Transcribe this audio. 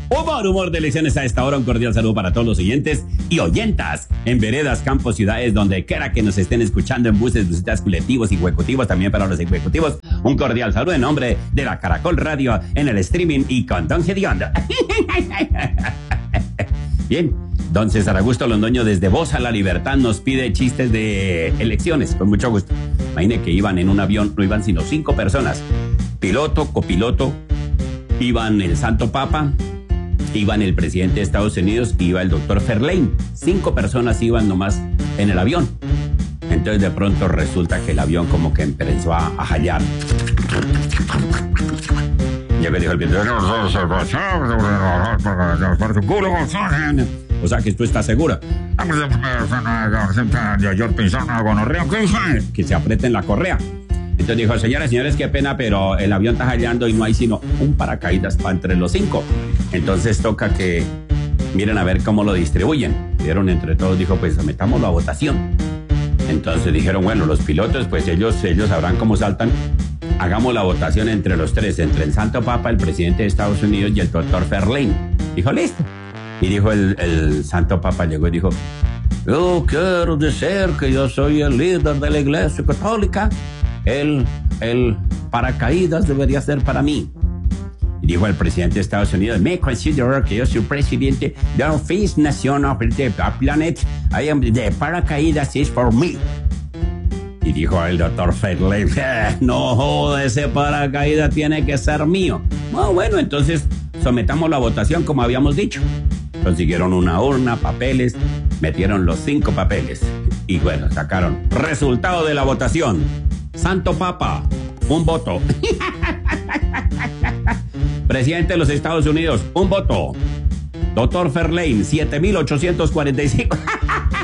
Humor de lecciones a esta hora. Un cordial saludo para todos los oyentes y oyentas en veredas, campos, ciudades, donde quiera que nos estén escuchando, en buses, busetas, colectivos y ejecutivos, también para los ejecutivos. Un cordial saludo en nombre de la Caracol Radio en el streaming y con Don Gediondo. Bien, don César Augusto Londoño desde Voz a la Libertad nos pide chistes de elecciones, con mucho gusto. Imagine que iban en un avión, no iban sino 5 personas. Piloto, copiloto, iban el Santo Papa, iban el presidente de Estados Unidos, iba el doctor Verlaine. 5 personas iban nomás en el avión. Entonces de pronto resulta que el avión como que empezó a jallar. Ya me dijo el piloto, o sea que tú estás segura. Que se aprieten la correa. Entonces dijo, señores, qué pena, pero el avión está jalando y no hay sino un paracaídas para entre los 5. Entonces toca que miren a ver cómo lo distribuyen. Vieron entre todos, dijo, pues metámoslo a votación. Entonces dijeron, bueno, los pilotos, pues ellos sabrán cómo saltan. Hagamos la votación entre los 3, entre el Santo Papa, el presidente de Estados Unidos y el doctor Verlaine. Dijo, listo. Y dijo el Santo Papa, llegó y dijo, yo quiero decir que yo soy el líder de la Iglesia Católica. El paracaídas debería ser para mí. Y dijo el presidente de Estados Unidos, me considero que yo soy presidente de la First Nation of the Planet. I am the paracaídas is for me. Y dijo el doctor Verlaine, no joda, ese paracaídas tiene que ser mío. Bueno, entonces sometamos la votación como habíamos dicho. Consiguieron una urna, papeles, metieron los 5 papeles. Y bueno, sacaron resultado de la votación. Santo Papa, un voto. Presidente de los Estados Unidos, un voto. Doctor Verlaine, 7,845.